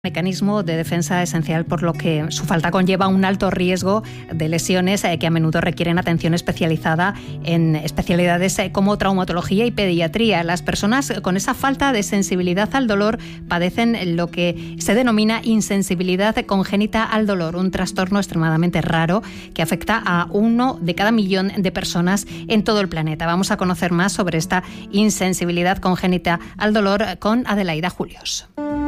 Mecanismo de defensa esencial, por lo que su falta conlleva un alto riesgo de lesiones que a menudo requieren atención especializada en especialidades como traumatología y pediatría. Las personas con esa falta de sensibilidad al dolor padecen lo que se denomina insensibilidad congénita al dolor, un trastorno extremadamente raro que afecta a 1 de cada millón de personas en todo el planeta. Vamos a conocer más sobre esta insensibilidad congénita al dolor con Adelaida Julios.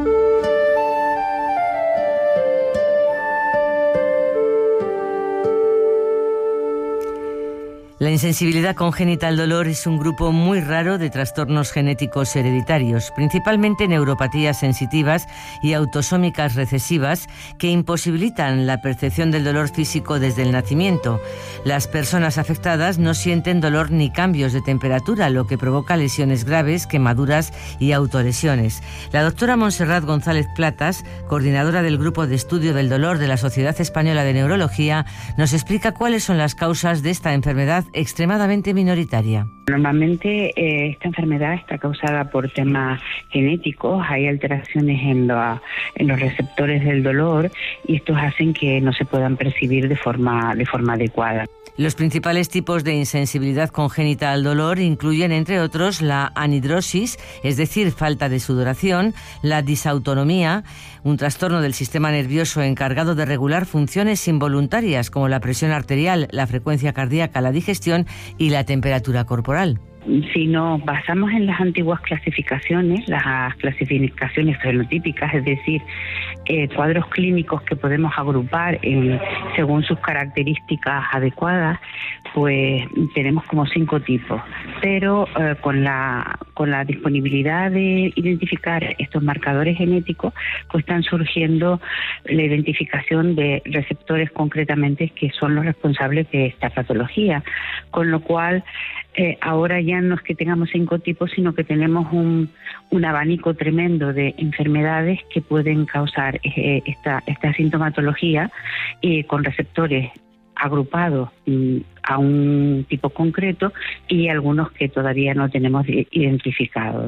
La insensibilidad congénita al dolor es un grupo muy raro de trastornos genéticos hereditarios, principalmente neuropatías sensitivas y autosómicas recesivas que imposibilitan la percepción del dolor físico desde el nacimiento. Las personas afectadas no sienten dolor ni cambios de temperatura, lo que provoca lesiones graves, quemaduras y autolesiones. La doctora Montserrat González Platas, coordinadora del Grupo de Estudio del Dolor de la Sociedad Española de Neurología, nos explica cuáles son las causas de esta enfermedad extremadamente minoritaria. Normalmente esta enfermedad está causada por temas genéticos, hay alteraciones en los receptores del dolor y estos hacen que no se puedan percibir de forma adecuada. Los principales tipos de insensibilidad congénita al dolor incluyen, entre otros, la anhidrosis, es decir, falta de sudoración, la disautonomía, un trastorno del sistema nervioso encargado de regular funciones involuntarias como la presión arterial, la frecuencia cardíaca, la digestión y la temperatura corporal. Si nos basamos en las antiguas clasificaciones, las clasificaciones fenotípicas, es decir, cuadros clínicos que podemos agrupar según sus características adecuadas, pues tenemos como 5 tipos. Pero con la disponibilidad de identificar estos marcadores genéticos, pues están surgiendo la identificación de receptores concretamente que son los responsables de esta patología, con lo cual ahora ya no es que tengamos 5 tipos, sino que tenemos un abanico tremendo de enfermedades que pueden causar esta sintomatología con receptores agrupados a un tipo concreto y algunos que todavía no tenemos identificados.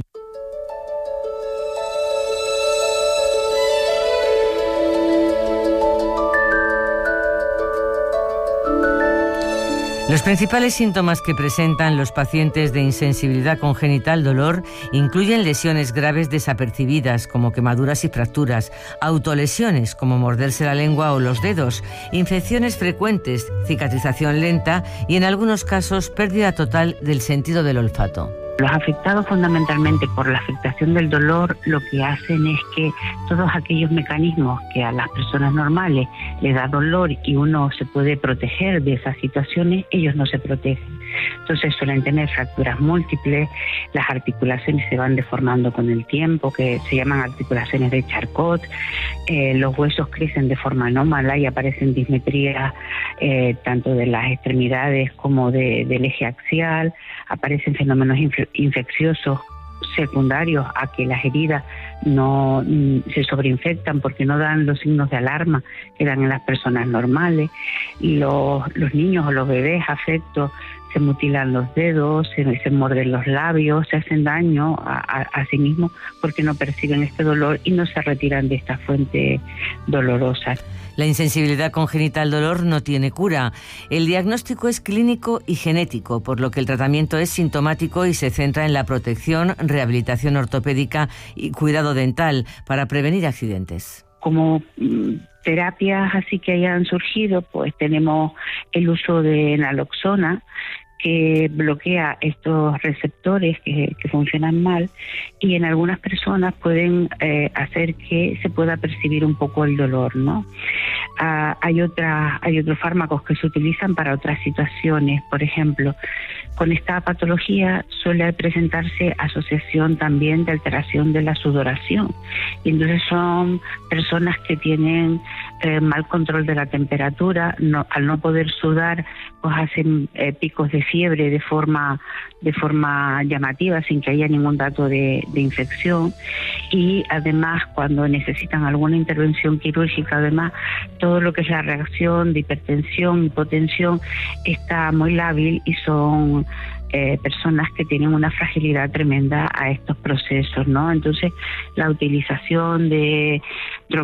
Los principales síntomas que presentan los pacientes de insensibilidad congénita al dolor incluyen lesiones graves desapercibidas, como quemaduras y fracturas, autolesiones, como morderse la lengua o los dedos, infecciones frecuentes, cicatrización lenta y, en algunos casos, pérdida total del sentido del olfato. Los afectados fundamentalmente por la afectación del dolor lo que hacen es que todos aquellos mecanismos que a las personas normales les da dolor y uno se puede proteger de esas situaciones, ellos no se protegen. Entonces suelen tener fracturas múltiples, las articulaciones se van deformando con el tiempo, que se llaman articulaciones de Charcot, los huesos crecen de forma anómala y aparecen dismetrías tanto de las extremidades como del eje axial, aparecen fenómenos infecciosos secundarios a que las heridas no se sobreinfectan porque no dan los signos de alarma que dan en las personas normales. Los niños o los bebés afectos se mutilan los dedos, se muerden los labios, se hacen daño a sí mismos porque no perciben este dolor y no se retiran de esta fuente dolorosa. La insensibilidad congénita al dolor no tiene cura. El diagnóstico es clínico y genético, por lo que el tratamiento es sintomático y se centra en la protección, rehabilitación ortopédica y cuidado dental para prevenir accidentes. Como terapias así que hayan surgido, pues tenemos el uso de naloxona, que bloquea estos receptores que funcionan mal y en algunas personas pueden hacer que se pueda percibir un poco el dolor, ¿no? Hay otros fármacos que se utilizan para otras situaciones. Por ejemplo, con esta patología suele presentarse asociación también de alteración de la sudoración. Y entonces son personas que tienen mal control de la temperatura, al no poder sudar, pues hacen picos de fiebre de forma llamativa sin que haya ningún dato de infección. Y además, cuando necesitan alguna intervención quirúrgica, además, todo lo que es la reacción de hipertensión, hipotensión, está muy lábil y son personas que tienen una fragilidad tremenda a estos procesos, ¿no? Entonces, la utilización de